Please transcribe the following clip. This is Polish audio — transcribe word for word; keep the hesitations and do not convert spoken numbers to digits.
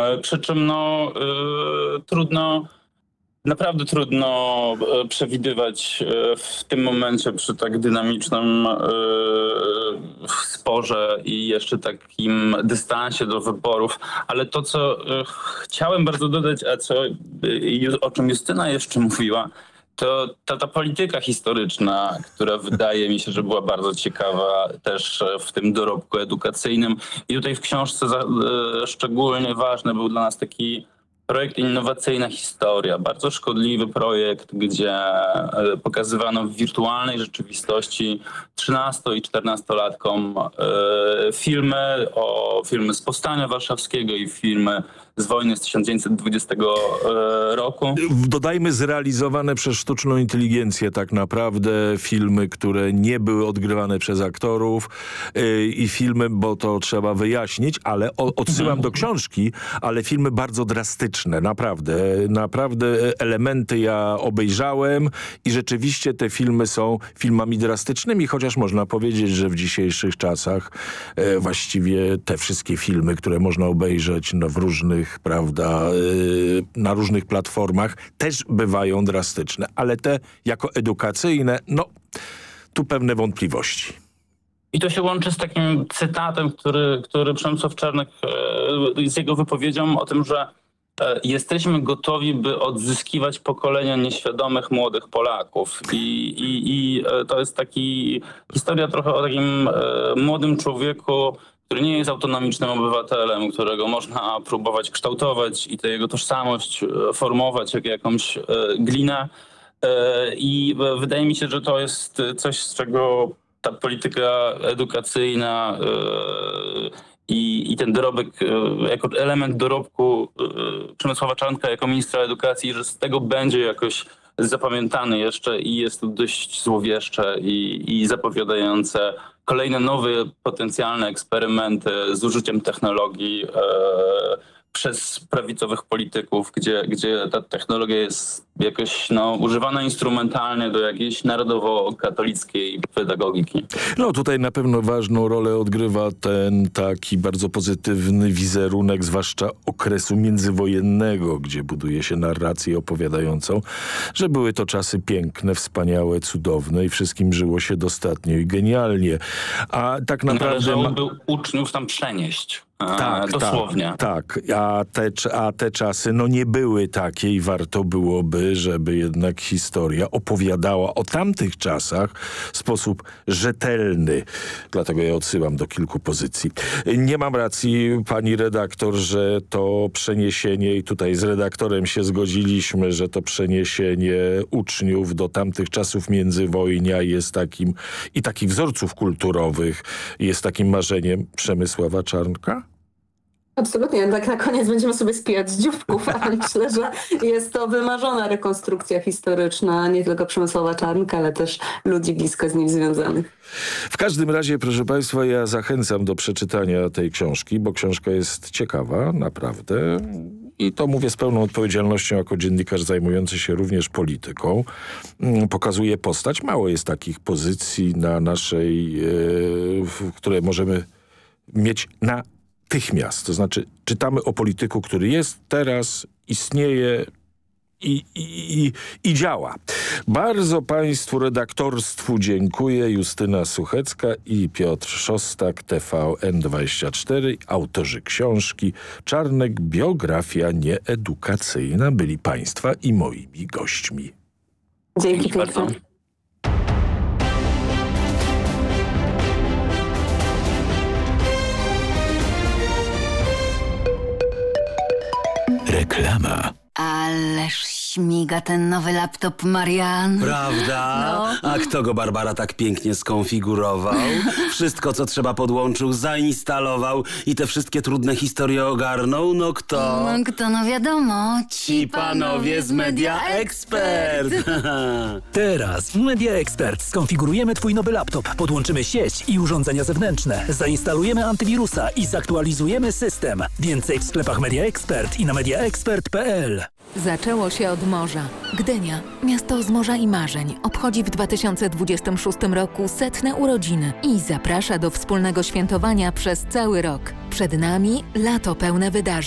E, Przy czym no e, trudno, naprawdę trudno e, przewidywać e, w tym momencie przy tak dynamicznym e, sporze i jeszcze takim dystansie do wyborów. Ale to, co e, chciałem bardzo dodać, a co, e, ju- o czym Justyna jeszcze mówiła, to ta, ta polityka historyczna, która wydaje mi się, że była bardzo ciekawa też e, w tym dorobku edukacyjnym. I tutaj w książce za, e, szczególnie ważny był dla nas taki projekt Innowacyjna Historia. Bardzo szkodliwy projekt, gdzie e, pokazywano w wirtualnej rzeczywistości trzynasto- i czternastolatkom e, filmy, o, filmy z Powstania Warszawskiego i filmy z wojny z tysiąc dziewięćset dwudziestego e, roku. Dodajmy, zrealizowane przez sztuczną inteligencję tak naprawdę filmy, które nie były odgrywane przez aktorów yy, i filmy, bo to trzeba wyjaśnić, ale o, odsyłam do książki, ale filmy bardzo drastyczne, naprawdę. Naprawdę elementy ja obejrzałem i rzeczywiście te filmy są filmami drastycznymi, chociaż można powiedzieć, że w dzisiejszych czasach yy, właściwie te wszystkie filmy, które można obejrzeć no, w różnych prawda, na różnych platformach też bywają drastyczne, ale te jako edukacyjne, no tu pewne wątpliwości. I to się łączy z takim cytatem, który, który Przemysław Czarnek e, z jego wypowiedzią o tym, że e, jesteśmy gotowi, by odzyskiwać pokolenia nieświadomych młodych Polaków. I, i, i e, to jest taki historia trochę o takim e, młodym człowieku, który nie jest autonomicznym obywatelem, którego można próbować kształtować i tę jego tożsamość e, formować jak jakąś e, glinę. E, I e, wydaje mi się, że to jest coś, z czego ta polityka edukacyjna e, i, i ten dorobek e, jako element dorobku e, Przemysława Czarnka jako ministra edukacji, że z tego będzie jakoś zapamiętany jeszcze i jest to dość złowieszcze i, i zapowiadające kolejne nowe potencjalne eksperymenty z użyciem technologii e, przez prawicowych polityków, gdzie, gdzie ta technologia jest jakoś no, używana instrumentalnie do jakiejś narodowo-katolickiej pedagogiki. No tutaj na pewno ważną rolę odgrywa ten taki bardzo pozytywny wizerunek, zwłaszcza okresu międzywojennego, gdzie buduje się narrację opowiadającą, że były to czasy piękne, wspaniałe, cudowne i wszystkim żyło się dostatnio i genialnie. A tak naprawdę... Należałoby uczniów tam przenieść. Tak, dosłownie. Tak, tak. A, te, a te czasy no nie były takie i warto byłoby, żeby jednak historia opowiadała o tamtych czasach w sposób rzetelny. Dlatego ja odsyłam do kilku pozycji. Nie mam racji, pani redaktor, że to przeniesienie, i tutaj z redaktorem się zgodziliśmy, że to przeniesienie uczniów do tamtych czasów międzywojnia jest takim, i takich wzorców kulturowych jest takim marzeniem Przemysława Czarnka? Absolutnie. Tak na koniec będziemy sobie spijać z dzióbków, a myślę, że jest to wymarzona rekonstrukcja historyczna nie tylko Przemysława Czarnka, ale też ludzi blisko z nim związanych. W każdym razie, proszę państwa, ja zachęcam do przeczytania tej książki, bo książka jest ciekawa, naprawdę. I to mówię z pełną odpowiedzialnością jako dziennikarz zajmujący się również polityką. Pokazuje postać. Mało jest takich pozycji na naszej, yy, które możemy mieć na natychmiast. To znaczy czytamy o polityku, który jest, teraz istnieje i, i, i, i działa. Bardzo państwu redaktorstwu dziękuję. Justyna Suchecka i Piotr Szostak, T V N dwadzieścia cztery, autorzy książki Czarnek, biografia nieedukacyjna, byli państwa i moimi gośćmi. Dzięki bardzo. Reklama. Ależ śmiga ten nowy laptop, Marian. Prawda? No. A kto go, Barbara, tak pięknie skonfigurował? Wszystko, co trzeba, podłączył, zainstalował i te wszystkie trudne historie ogarnął? No kto? No kto, no wiadomo. Ci panowie z Media Expert. Teraz w Media Expert skonfigurujemy twój nowy laptop, podłączymy sieć i urządzenia zewnętrzne, zainstalujemy antywirusa i zaktualizujemy system. Więcej w sklepach Media Expert i na media expert kropka p l. Zaczęło się od morza. Gdynia, miasto z morza i marzeń, obchodzi w dwa tysiące dwudziestym szóstym roku setne urodziny i zaprasza do wspólnego świętowania przez cały rok. Przed nami lato pełne wydarzeń.